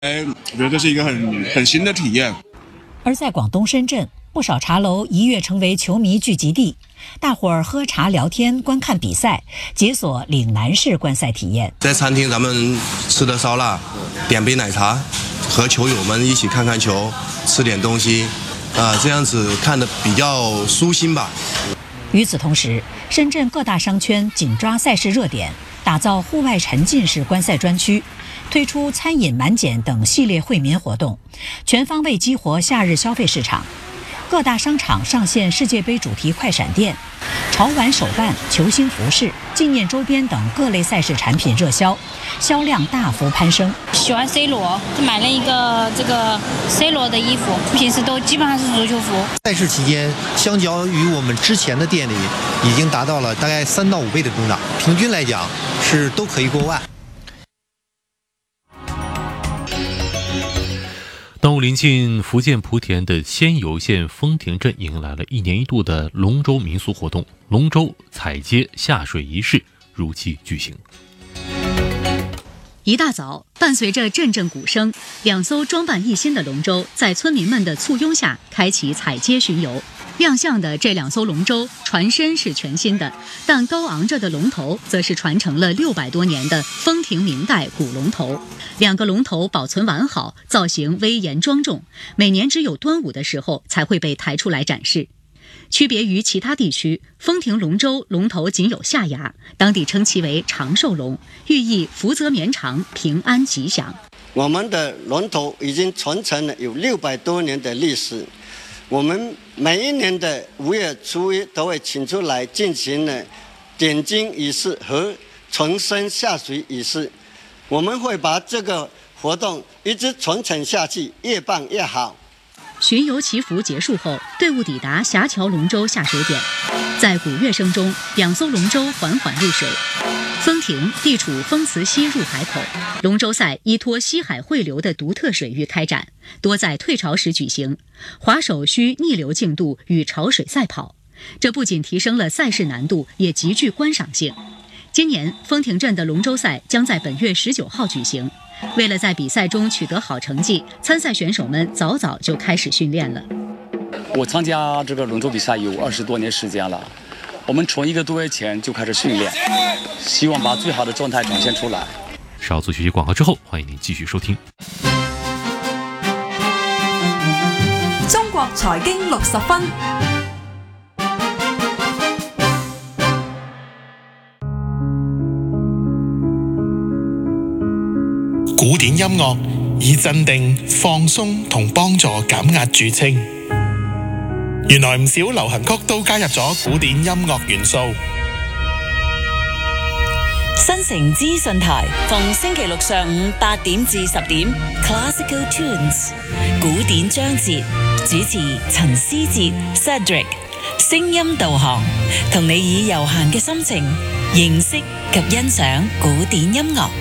我觉得这是一个很新的体验。 而在广东深圳，不少茶楼一跃成为球迷聚集地，大伙儿喝茶聊天、观看比赛，解锁岭南式观赛体验。 在餐厅咱们吃的烧腊，点杯奶茶，和球友们一起看看球，吃点东西，这样子看得比较舒心吧。 与此同时，深圳各大商圈紧抓赛事热点，打造户外沉浸式观赛专区，推出餐饮满减等系列惠民活动，全方位激活夏日消费市场。各大商场上线世界杯主题快闪店，潮玩手办、球星服饰、纪念周边等各类赛事产品热销，销量大幅攀升。 喜欢 C 罗，就买了一个这个 C 罗的衣服，平时都基本上是足球服。 赛事期间，相较于我们之前的店里，已经达到了大概3到5倍的增长，平均来讲是都可以过万。 当临近福建莆田的仙游县枫亭镇迎来了1年1度的龙舟民俗活动——龙舟采接下水仪式如期举行。 一大早，伴随着阵阵鼓声，2艘装扮一新的龙舟在村民们的簇拥下开启采接巡游。亮相的这2艘龙舟船身是全新的，但高昂着的龙头则是传承了600多年的枫亭明代古龙头。2个龙头保存完好，造型威严庄重，每年只有端午的时候才会被抬出来展示。区别于其他地区，枫亭龙舟龙头仅有下牙，当地称其为长寿龙，寓意福泽绵长、平安吉祥。 我们的龙头已经传承了有600多年的历史，我们每一年的5月初1都会请出来进行了点睛仪式和重生下水仪式。我们会把这个活动一直传承下去，越办越好。 巡游祈福结束后，队伍抵达霞桥龙舟下水点，在鼓乐声中，2艘龙舟缓缓入水。枫亭地处枫慈溪入海口，龙舟赛依托西海汇流的独特水域开展，多在退潮时举行，划手需逆流竞渡与潮水赛跑，这不仅提升了赛事难度，也极具观赏性。今年枫亭镇的龙舟赛将在本月19号举行。为了在比赛中取得好成绩，参赛选手们早早就开始训练了。 我参加这个龙舟比赛有20多年时间了，我们从1个多月前就开始训练，希望把最好的状态展现出来。 稍作学习广告之后，欢迎您继续收听。 中国财经60分。 古典音樂以鎮定、放鬆同幫助減壓著稱。原來唔少流行曲都加入咗古典音樂元素。 新城資訊台逢星期六上午8點至10點 Classical Tunes 古典章節，主持陳思哲 Cedric， 聲音導航，同你以悠閒嘅心情認識及欣賞古典音樂。